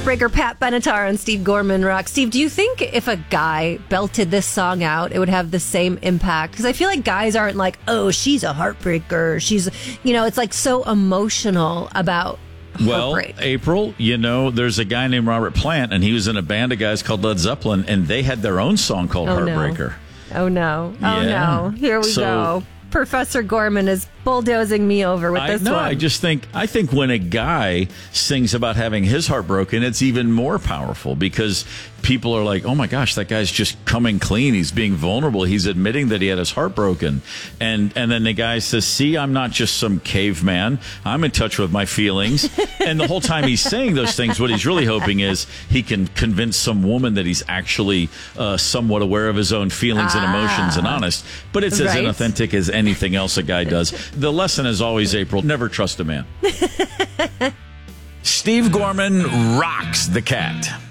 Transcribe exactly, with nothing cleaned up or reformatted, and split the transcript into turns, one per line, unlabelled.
Heartbreaker, Pat Benatar and Steve Gorman rock. Steve, do you think if a guy belted this song out, it would have the same impact? Because I feel like guys aren't like, oh, she's a heartbreaker. She's, you know, it's like so emotional about
Well,
heartbreak.
April, you know, there's a guy named Robert Plant, and he was in a band of guys called Led Zeppelin, and they had their own song called
Oh,
Heartbreaker.
No. Oh, no. Oh,
Yeah.
no. Here we
So-
go. Professor Gorman is bulldozing me over with
I,
this
no,
one.
I just think I think when a guy sings about having his heart broken, it's even more powerful because people are like, "Oh my gosh, that guy's just coming clean. He's being vulnerable. He's admitting that he had his heart broken." And and then the guy says, "See, I'm not just some caveman. I'm in touch with my feelings." And the whole time he's saying those things, what he's really hoping is he can convince some woman that he's actually uh, somewhat aware of his own feelings and emotions and honest. But it's as
Right.
inauthentic as anything else a guy does. The lesson is always, April, never trust a man. Steve Gorman rocks the cat.